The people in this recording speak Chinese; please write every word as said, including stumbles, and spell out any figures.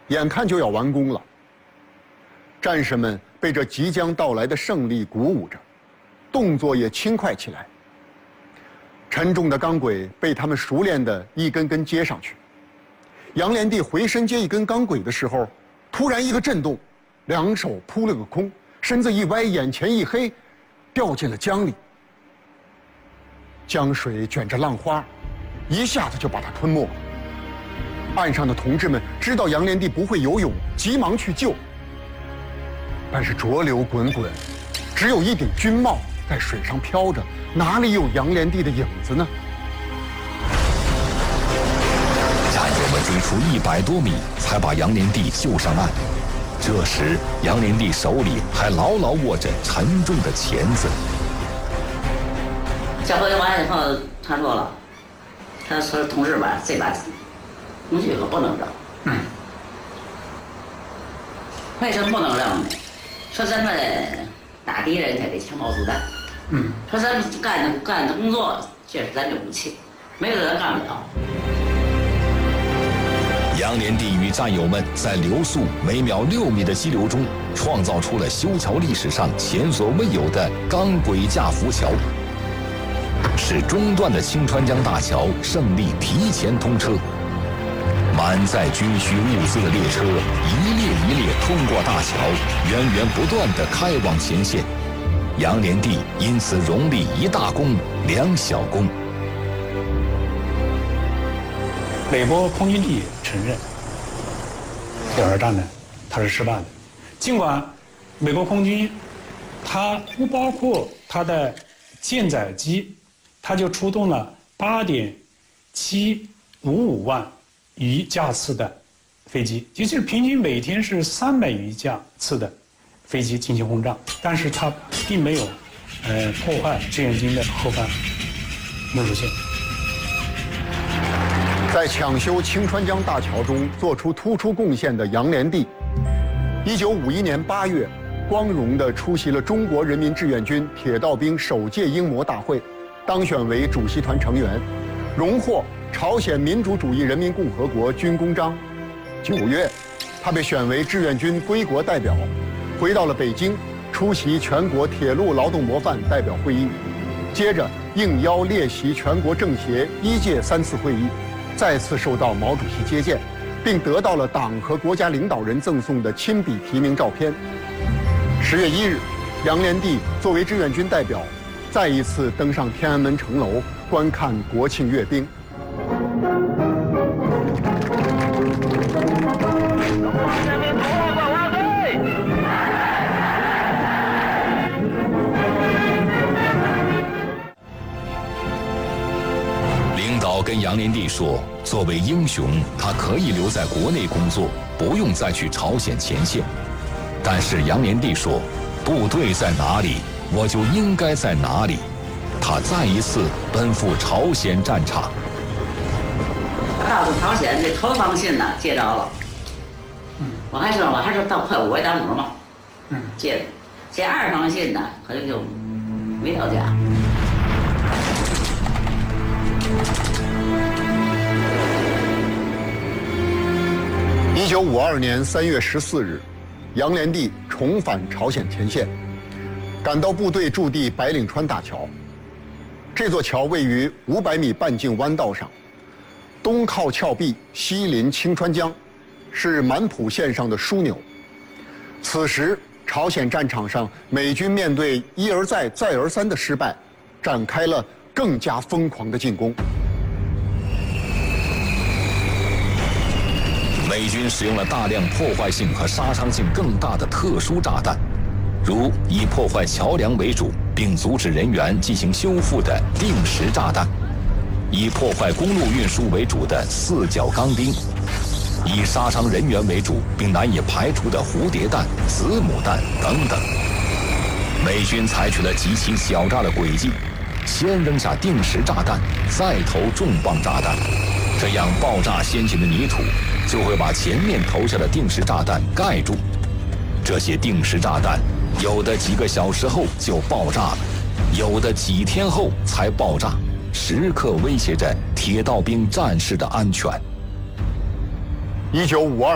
眼看就要完工了。战士们被这即将到来的胜利鼓舞着，动作也轻快起来。沉重的钢轨被他们熟练地一根根接上去。杨连帝回身接一根钢轨的时候，突然一个震动，两手扑了个空，身子一歪，眼前一黑，掉进了江里。江水卷着浪花，一下子就把他吞没了。岸上的同志们知道杨连帝不会游泳，急忙去救。但是浊流滚滚，只有一顶军帽在水上飘着，哪里有杨连帝的影子呢？ 战友们追出一百多米，才把杨连帝救上岸。这时，杨连帝手里还牢牢握着沉重的钳子。 小朋友完了以后，他说了，他说同志们，这把工具可不能扔。嗯。为什么不能扔呢？说咱们打敌人，他得枪炮子弹。嗯。说咱们干的干的工作，这是咱的武器，没有咱干不了。 杨连帝与战友们在流速每秒六米的激流中，创造出了修桥历史上前所未有的钢轨架浮桥，使中段的清川江大桥胜利提前通车。满载军需物资的列车一列一列通过大桥，源源不断地开往前线。杨连帝因此荣立一大功两小功。 美国空军地承认第二战呢，它是失败的。尽管美国空军它不包括它的舰载机，它就出动了八点七五五万余架次的飞机，也就是平均每天是三百余架次的飞机进行轰炸，但是它并没有呃破坏志愿军的后方路主线。 在抢修清川江大桥中做出突出贡献的杨连帝，一九五一年八月，光荣地出席了中国人民志愿军铁道兵首届英模大会，当选为主席团成员，荣获朝鲜民主主义人民共和国军功章。九月，他被选为志愿军归国代表，回到了北京，出席全国铁路劳动模范代表会议，接着应邀列席全国政协一届三次会议，再次受到毛主席接见，并得到了党和国家领导人赠送的亲笔提名照片。十月一日，杨连帝作为志愿军代表，再一次登上天安门城楼观看国庆阅兵。 领导跟杨连帝说，作为英雄，他可以留在国内工作，不用再去朝鲜前线。但是杨连帝说，部队在哪里，我就应该在哪里。他再一次奔赴朝鲜战场。 到了朝鲜，这头封信呢接着了。嗯，我还说我还说到快五位当母嘛。嗯，接接二封信呢，可能就没到家。 一九五二年三月十四日，杨连帝重返朝鲜前线，赶到部队驻地白岭川大桥。这座桥位于五百米半径弯道上，东靠峭壁，西临清川江，是满浦线上的枢纽。此时，朝鲜战场上美军面对一而再、再而三的失败，展开了更加疯狂的进攻。 美军使用了大量破坏性和杀伤性更大的特殊炸弹，如以破坏桥梁为主并阻止人员进行修复的定时炸弹，以破坏公路运输为主的四角钢钉，以杀伤人员为主并难以排除的蝴蝶弹、子母弹等等。美军采取了极其狡诈的轨迹，先扔下定时炸弹，再投重磅炸弹，这样爆炸先前的泥土就会把前面投下的定时炸弹盖住。这些定时炸弹有的几个小时后就爆炸了，有的几天后才爆炸，时刻威胁着铁道兵战士的安全。 一九五二